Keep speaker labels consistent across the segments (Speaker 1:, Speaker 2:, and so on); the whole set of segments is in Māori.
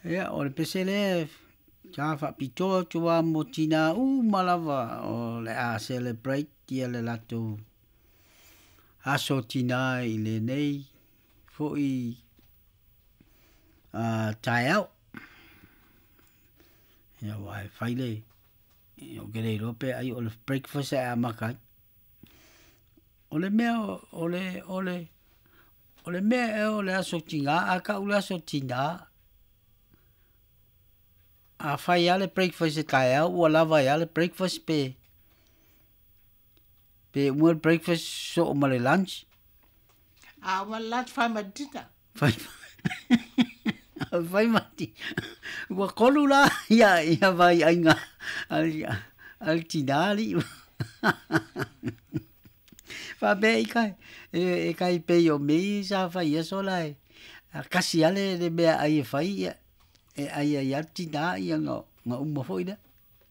Speaker 1: Ia, o le pesele, ja whapito tua mo tina malawa o le a celebrate tia le lato aso tina I le nei fo I tai au. Ia wai whaile, o gere rope ai o le breakfast a makai. O le mea o le mea e o le aso tinga, a ka ule aso tina, a whai ale breakfast e kai au, ua lava ale breakfast pe mua breakfast so o male lunch.
Speaker 2: Wa lunch whai ma dinner.
Speaker 1: Whai mati. Ua kolu la, ia vai ainga, al tinari. Whape I kai, e kai pe o mei sa whai aso lai. A kasi ale le mea ai e whai ia. E ai al tinari ia ngā umafoi da.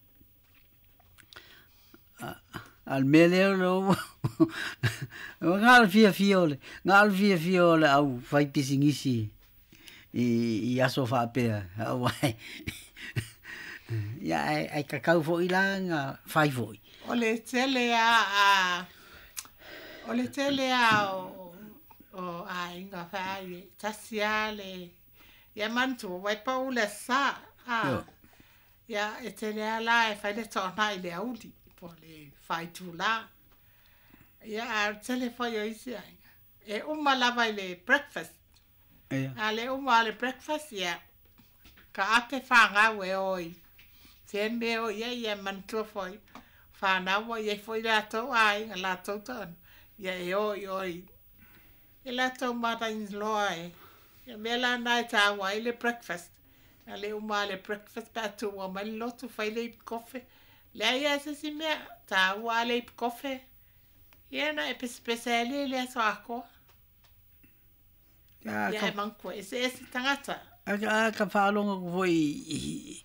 Speaker 1: Al mele lo ngal fia ole au fai pisingisi I aso fa pe ai ya ai kakau fo ilanga fai foi
Speaker 2: Ole tele o inga fai tasiale ya mantu wai paula sa ya etele ala e fai le tona I le audi po le fai tu la ya tele fai o isi ai e lava le breakfast ale le breakfast ya ka ate fanga we oi sembe o ya mantu foi fana wa ye foi la to ai la to ton ya oi e la to mata in loai ya mela na ta wa le breakfast ale le breakfast pa tu wa mal lotu fai le coffee le ya se si me ta wa le coffee ya na e speciale le so ako ya manko ese tangata
Speaker 1: ka whaalonga ko foi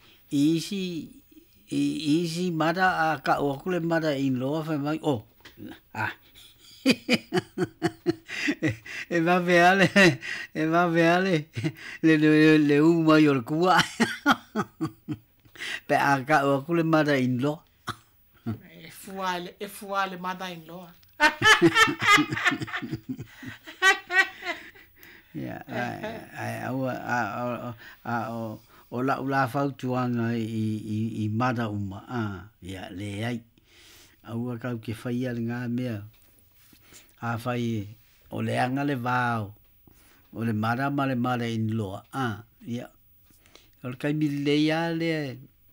Speaker 1: easy mara a ka o kule mara in loa fa mai e va veale le mai o kua pe a ka o kule mara in loa
Speaker 2: e fuale mara in loa
Speaker 1: ya o la fau tuanga I mara uma ya le ai au ka ke fai al nga mea a fai o le anga le vao o le mara in loa ya o kai mi le ya le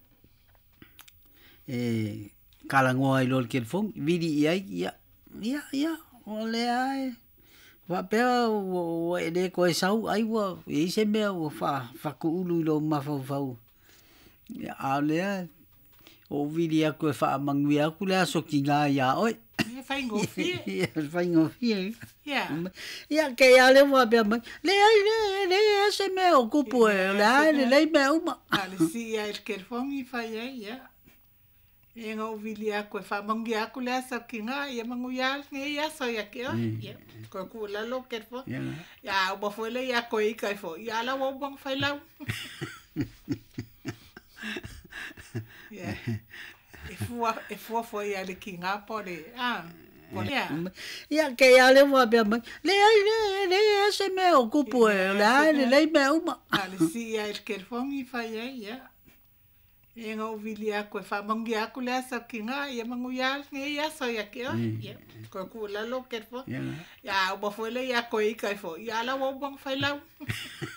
Speaker 1: kala ngoa I lor ke fong vidi ai ya o le ai wa pe o ele ko sau ai wa e se me o fa ku ulu lo ma fa ya ale o vidi a ko fa mangui a ku la so kinga ya oi
Speaker 2: fai ngofie
Speaker 1: ya ke ale wa pe le se me o kupu le me uma
Speaker 2: ale si ya el kerfong I fai ya e ngau vili a ko fa mangi a ku la so kinga ya manguia ya so ya ke ya ko ku la lo kerfong ya o bo le ya ko I kai fo ya la wo bang fai la ya e fua ya le kinga po le
Speaker 1: ya ke ale wa pe le se me o kupu le me uma
Speaker 2: ale si ya el kerfong I fai ya e ngau vili a ko fa mangi a ku la so kinga ya manguia ya so ya ke ya ko ku la lo kerfong ya o bo le ya ko I kai fo ya la wo bang fai la